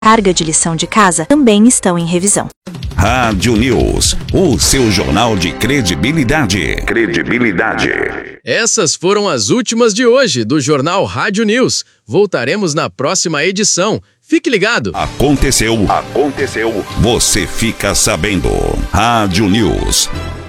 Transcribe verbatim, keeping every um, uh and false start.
carga de lição de casa também estão em revisão. Rádio News, o seu jornal de credibilidade. Credibilidade. Essas foram as últimas de hoje do Jornal Rádio News. Voltaremos na próxima edição. Fique ligado. Aconteceu. Aconteceu. Você fica sabendo. Rádio News.